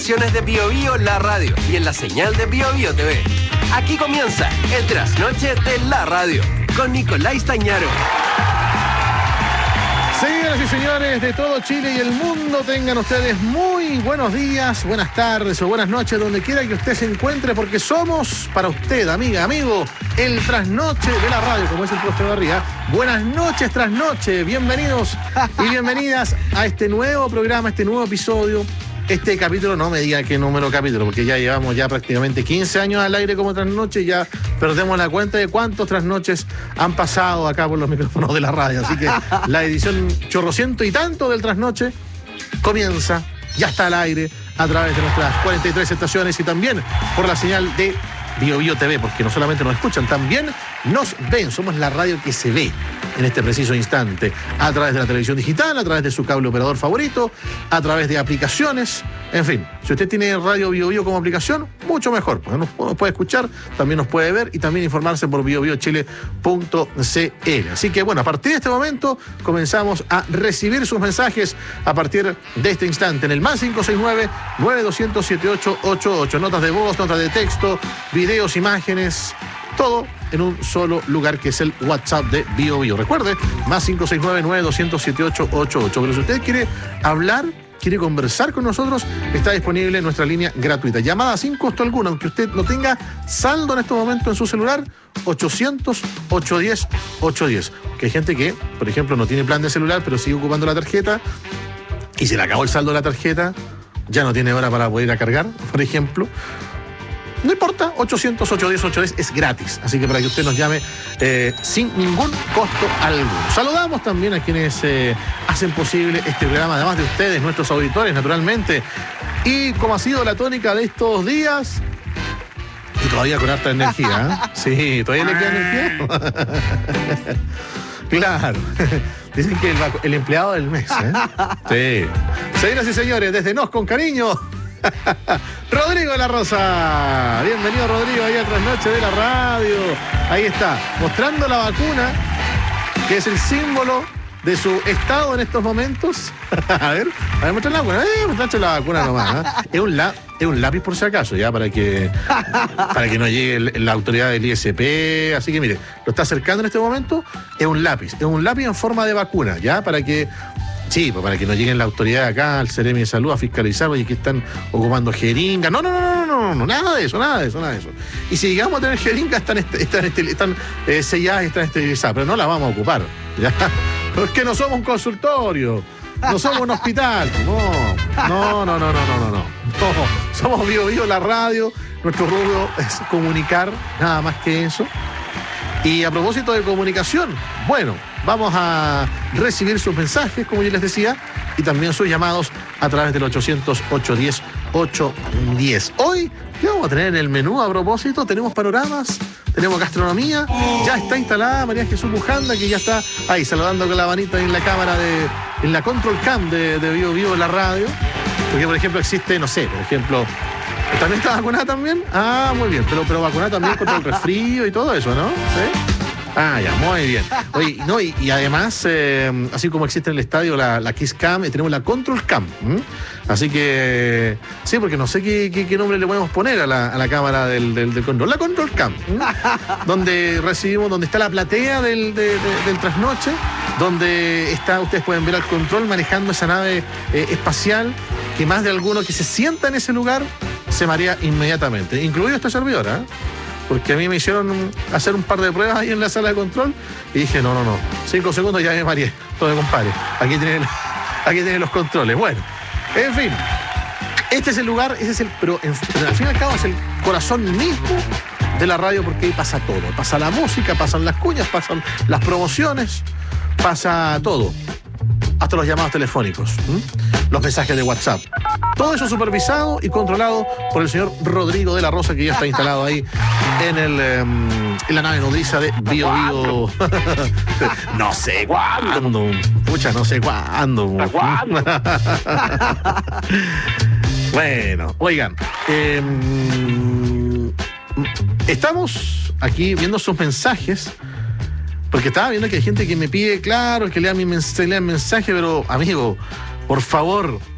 De Bio Bio La Radio y en la señal de Bio Bio TV. Aquí comienza el trasnoche de la radio con Nicolás Tañaro. Señoras y señores de todo Chile y el mundo, tengan ustedes muy buenos días, buenas tardes o buenas noches, donde quiera que usted se encuentre, porque somos para usted, amiga, amigo, el trasnoche de la radio, como es el profe Barría. Buenas noches, trasnoche, bienvenidos y bienvenidas a este nuevo programa, este nuevo episodio. Este capítulo, no me diga qué número capítulo, porque ya llevamos ya prácticamente 15 años al aire como trasnoche, ya perdemos la cuenta de cuántos trasnoches han pasado acá por los micrófonos de la radio. Así que la edición chorrociento y tanto del trasnoche comienza, ya está al aire, a través de nuestras 43 estaciones y también por la señal de Bio Bio TV, porque no solamente nos escuchan, también nos ven. Somos la radio que se ve en este preciso instante, a través de la televisión digital, a través de su cable operador favorito, a través de aplicaciones, en fin. Si usted tiene Radio Bio Bio como aplicación, mucho mejor, pues nos puede escuchar, también nos puede ver y también informarse por biobiochile.cl. Así que bueno, a partir de este momento comenzamos a recibir sus mensajes a partir de este instante en el más 569-9200-7888. Notas de voz, notas de texto, videos, imágenes, todo en un solo lugar, que es el WhatsApp de Bio Bio. Recuerde, más 569-9200-7888. Pero si usted quiere hablar, quiere conversar con nosotros, está disponible nuestra línea gratuita. Llamada sin costo alguno, aunque usted no tenga saldo en este momento en su celular, 800-810-810. Que hay gente que, por ejemplo, no tiene plan de celular, pero sigue ocupando la tarjeta y se le acabó el saldo de la tarjeta, ya no tiene hora para poder ir a cargar, por ejemplo. No importa, 800-810-810 es gratis, así que para que usted nos llame sin ningún costo alguno. Saludamos también a quienes hacen posible este programa, además de ustedes, nuestros auditores, naturalmente. Y como ha sido la tónica de estos días, y todavía con harta energía, ¿eh? Sí, todavía le queda energía. Claro. Dicen que el empleado del mes, ¿eh? Sí. Señoras y señores, desde Nos con Cariño, Rodrigo de la Rosa. Bienvenido, Rodrigo, ahí a Trasnoche de la radio. Ahí está, mostrando la vacuna, que es el símbolo de su estado en estos momentos. A ver, mostrar la vacuna. Mostraste la vacuna nomás, ¿eh? Es un lápiz por si acaso, ya, para que no llegue la autoridad del ISP. Así que mire, lo está acercando en este momento. Es un lápiz en forma de vacuna, ya, para que... Sí, pues para que no lleguen la autoridad acá, al Ceremi de Salud, a fiscalizar, oye, que están ocupando jeringas. No, nada de eso. Y si llegamos a tener jeringas, están selladas y están esterilizadas, pero no las vamos a ocupar, ¿ya? Porque no somos un consultorio, no somos un hospital. No. Somos Bio Bio la radio, nuestro rubro es comunicar, nada más que eso. Y a propósito de comunicación, bueno, vamos a recibir sus mensajes, como yo les decía, y también sus llamados a través del 800-810-810. Hoy, ¿qué vamos a tener en el menú a propósito? Tenemos panoramas, tenemos gastronomía, ya está instalada María Jesús Bujanda, que ya está ahí saludando con la manita en la cámara en la control cam de Bio Bio la radio. Porque, por ejemplo, existe, no sé, por ejemplo... ¿También está vacunada también? Ah, muy bien, pero vacunada también contra el resfrío y todo eso, ¿no? ¿Sí? Ah, ya, muy bien. Oye, no, y además, así como existe en el estadio la Kiss Cam, tenemos la Control Cam. Así que, sí, porque no sé qué nombre le podemos poner a la cámara del control. La Control Cam, donde está la platea del trasnoche, donde ustedes pueden ver al control manejando esa nave espacial, que más de alguno que se sienta en ese lugar se marea inmediatamente, incluido esta servidora, ¿eh? Porque a mí me hicieron hacer un par de pruebas ahí en la sala de control y dije, no, 5 segundos ya me mareé, todo compadre, aquí tienen los controles. Bueno, en fin, este es el lugar, pero al fin y al cabo es el corazón mismo de la radio, porque ahí pasa todo, pasa la música, pasan las cuñas, pasan las promociones, pasa todo. Hasta los llamados telefónicos, los mensajes de WhatsApp. Todo eso supervisado y controlado por el señor Rodrigo de la Rosa, que ya está instalado ahí en la nave nodriza de Bio Bio. No sé cuándo. Pucha, no sé cuándo. Bueno, oigan. Estamos aquí viendo sus mensajes, porque estaba viendo que hay gente que me pide, claro, que lea mi mensaje, pero amigo, por favor,